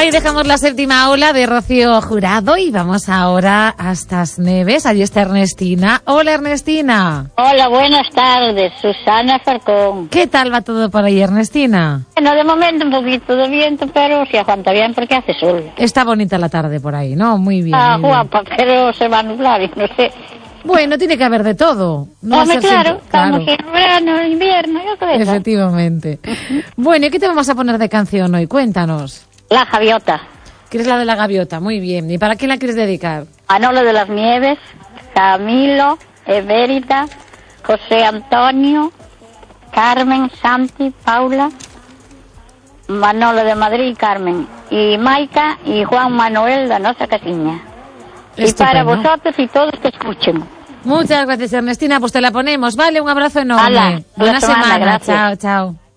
ahí dejamos la séptima ola de Rocío Jurado y vamos ahora hasta As Neves. Allí está Ernestina. Hola, Ernestina. Hola, buenas tardes. Susana Falcón. ¿Qué tal va todo por ahí, Ernestina? Bueno, de momento un poquito de viento, pero se aguanta bien porque hace sol. Está bonita la tarde por ahí, ¿no? Muy bien. Ah, muy guapa, pero se va a nublar y no sé. Bueno, tiene que haber de todo. No Hombre, claro, estamos claro. en verano, en invierno, yo creo. Efectivamente. Bueno, ¿y qué te vamos a poner de canción hoy? Cuéntanos. La Javiota. ¿Quieres la de la gaviota? Muy bien. ¿Y para quién la quieres dedicar? Manolo de las Nieves, Camilo, Evérita, José Antonio, Carmen, Santi, Paula, Manolo de Madrid y Carmen, y Maica y Juan Manuel de Nosa Casiña. Y para vosotros y todos que escuchen. Muchas gracias, Ernestina. Pues te la ponemos, ¿vale? Un abrazo enorme. Hala, Buena semana. Gracias. Chao, chao.